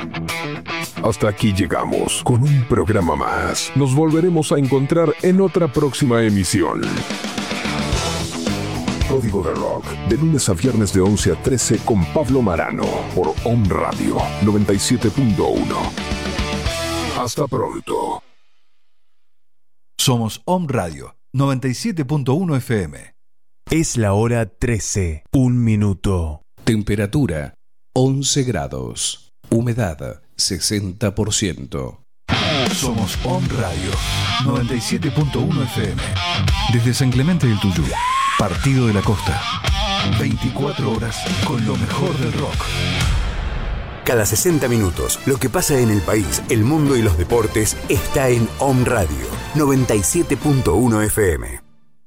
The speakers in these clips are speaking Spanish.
Hasta aquí llegamos con un programa más. Nos volveremos a encontrar en otra próxima emisión. Código de Rock, de lunes a viernes de 11 a 13 con Pablo Marano por Om Radio 97.1. Hasta pronto. Somos Om Radio 97.1 FM. Es la hora 13, 1 minuto. Temperatura 11 grados. Humedad 60%. Somos Om Radio 97.1 FM. Desde San Clemente del Tuyú, Partido de la Costa. 24 horas con lo mejor del rock. Cada 60 minutos, lo que pasa en el país, el mundo y los deportes está en Om Radio 97.1 FM.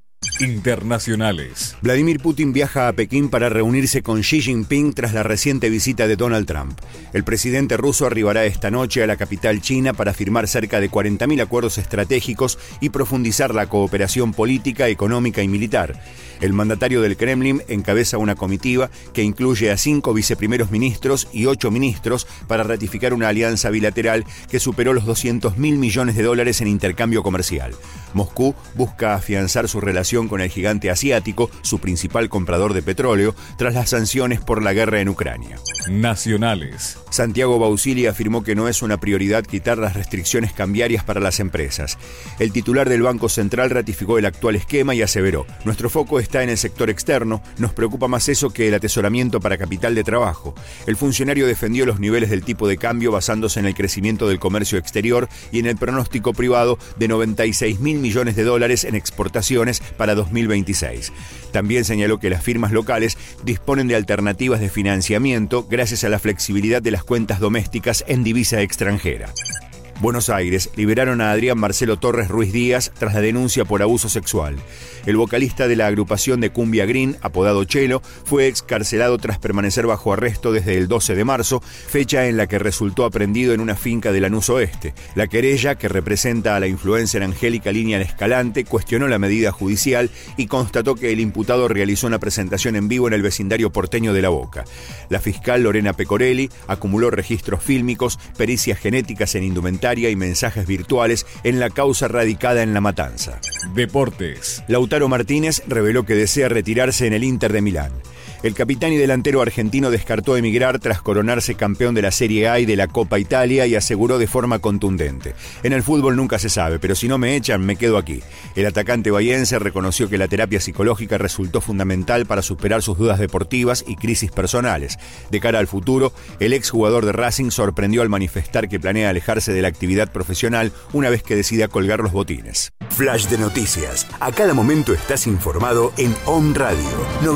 Internacionales. Vladimir Putin viaja a Pekín para reunirse con Xi Jinping tras la reciente visita de Donald Trump. El presidente ruso arribará esta noche a la capital china para firmar cerca de 40.000 acuerdos estratégicos y profundizar la cooperación política, económica y militar. El mandatario del Kremlin encabeza una comitiva que incluye a 5 viceprimeros ministros y 8 ministros para ratificar una alianza bilateral que superó los $200.000 millones en intercambio comercial. Moscú busca afianzar su relación con el gigante asiático, su principal comprador de petróleo, tras las sanciones por la guerra en Ucrania. Nacionales. Santiago Bausili afirmó que no es una prioridad quitar las restricciones cambiarias para las empresas. El titular del Banco Central ratificó el actual esquema y aseveró: nuestro foco está en el sector externo, nos preocupa más eso que el atesoramiento para capital de trabajo. El funcionario defendió los niveles del tipo de cambio basándose en el crecimiento del comercio exterior y en el pronóstico privado de $96.000 millones en exportaciones para 2026. También señaló que las firmas locales disponen de alternativas de financiamiento gracias a la flexibilidad de las cuentas domésticas en divisa extranjera. Buenos Aires, liberaron a Adrián Marcelo Torres Ruiz Díaz tras la denuncia por abuso sexual. El vocalista de la agrupación de Cumbia Green, apodado Chelo, fue excarcelado tras permanecer bajo arresto desde el 12 de marzo, fecha en la que resultó aprehendido en una finca de Lanús Oeste. La querella, que representa a la influencer Angélica Linian Escalante, cuestionó la medida judicial y constató que el imputado realizó una presentación en vivo en el vecindario porteño de La Boca. La fiscal Lorena Pecorelli acumuló registros fílmicos, pericias genéticas en indumentaria y mensajes virtuales en la causa radicada en La Matanza. Deportes. Lautaro Martínez reveló que desea retirarse en el Inter de Milán. El capitán y delantero argentino descartó emigrar tras coronarse campeón de la Serie A y de la Copa Italia y aseguró de forma contundente: en el fútbol nunca se sabe, pero si no me echan, me quedo aquí. El atacante bahiense reconoció que la terapia psicológica resultó fundamental para superar sus dudas deportivas y crisis personales. De cara al futuro, el exjugador de Racing sorprendió al manifestar que planea alejarse de la actividad profesional una vez que decida colgar los botines. Flash de noticias. A cada momento estás informado en Om Radio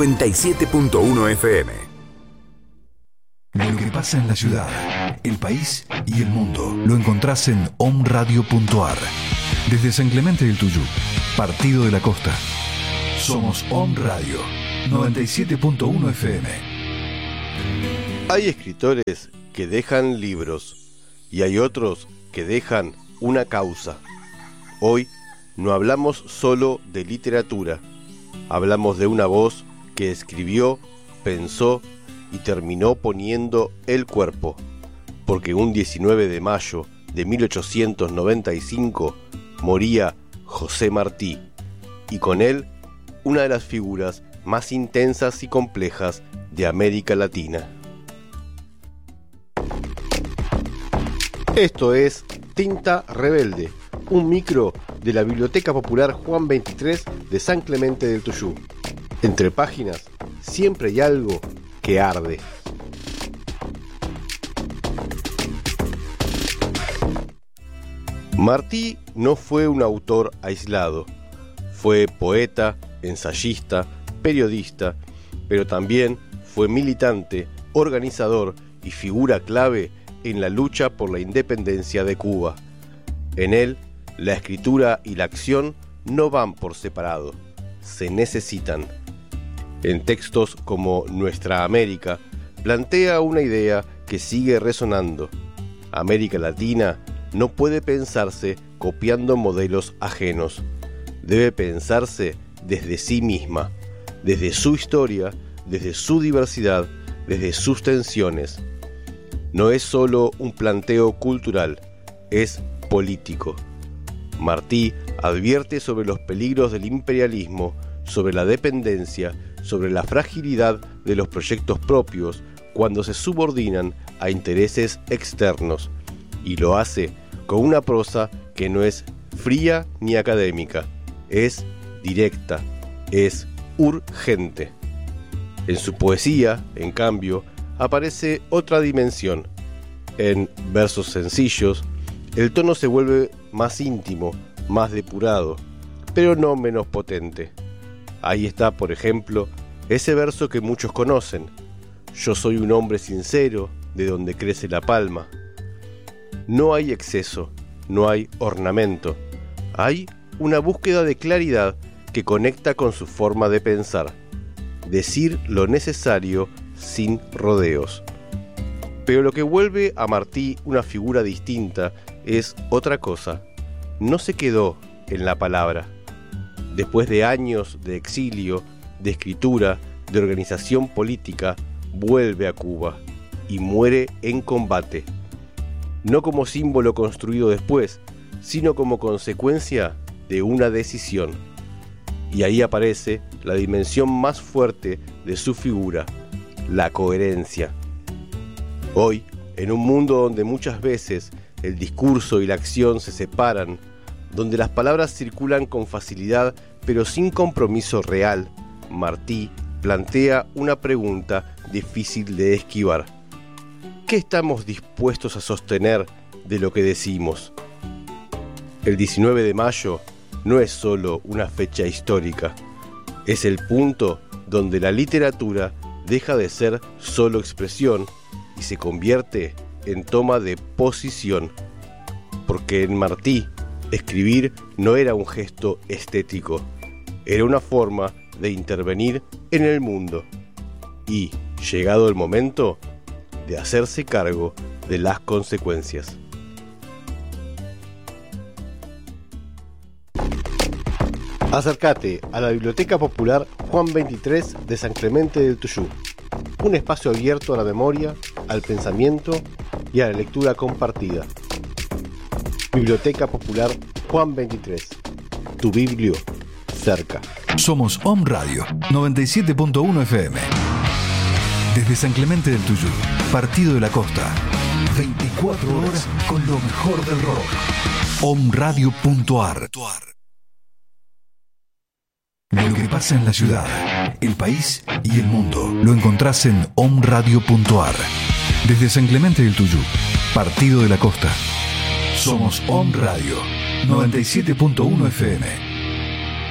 97.1 FM. Lo que pasa en la ciudad, el país y el mundo lo encontrás en omradio.ar. Desde San Clemente del Tuyú, Partido de la Costa. Somos Om Radio 97.1 FM. Hay escritores que dejan libros y hay otros que dejan una causa. Hoy no hablamos solo de literatura, hablamos de una voz que escribió, pensó y terminó poniendo el cuerpo, porque un 19 de mayo de 1895 moría José Martí, y con él una de las figuras más intensas y complejas de América Latina. Esto es Tinta Rebelde, un micro de la Biblioteca Popular Juan 23 de San Clemente del Tuyú. Entre páginas, siempre hay algo que arde. Martí no fue un autor aislado. Fue poeta, ensayista, periodista, pero también fue militante, organizador y figura clave en la lucha por la independencia de Cuba. En él, la escritura y la acción no van por separado, se necesitan. En textos como Nuestra América, plantea una idea que sigue resonando. América Latina no puede pensarse copiando modelos ajenos. Debe pensarse desde sí misma, desde su historia, desde su diversidad, desde sus tensiones. no es solo un planteo cultural, es político. Martí advierte sobre los peligros del imperialismo, sobre la dependencia, sobre la fragilidad de los proyectos propios cuando se subordinan a intereses externos, y lo hace con una prosa que no es fría ni académica, es directa, es urgente. En su poesía, en cambio, aparece otra dimensión. En versos sencillos, el tono se vuelve más íntimo, más depurado, pero no menos potente. Ahí está, por ejemplo, ese verso que muchos conocen: yo soy un hombre sincero, de donde crece la palma. No hay exceso, no hay ornamento, hay una búsqueda de claridad que conecta con su forma de pensar, decir lo necesario sin rodeos. Pero lo que vuelve a Martí una figura distinta es otra cosa. No se quedó en la palabra. Después de años de exilio, de escritura, de organización política, vuelve a Cuba y muere en combate. No como símbolo construido después, sino como consecuencia de una decisión. Y ahí aparece la dimensión más fuerte de su figura, la coherencia. Hoy, en un mundo donde muchas veces el discurso y la acción se separan, donde las palabras circulan con facilidad pero sin compromiso real, Martí plantea una pregunta difícil de esquivar. ¿Qué estamos dispuestos a sostener de lo que decimos? El 19 de mayo no es solo una fecha histórica, es el punto donde la literatura deja de ser solo expresión y se convierte en toma de posición, porque en Martí escribir no era un gesto estético, era una forma de intervenir en el mundo y, llegado el momento, de hacerse cargo de las consecuencias. Acércate a la Biblioteca Popular Juan 23 de San Clemente del Tuyú, un espacio abierto a la memoria, al pensamiento y a la lectura compartida. Biblioteca Popular Juan 23, tu biblio cerca. Somos Om Radio 97.1 FM. Desde San Clemente del Tuyú, Partido de la Costa. 24 horas con lo mejor del rock. omradio.ar. Lo que pasa en la ciudad, el país y el mundo lo encontrás en omradio.ar. Desde San Clemente del Tuyú, Partido de la Costa. Somos Om Radio 97.1 FM.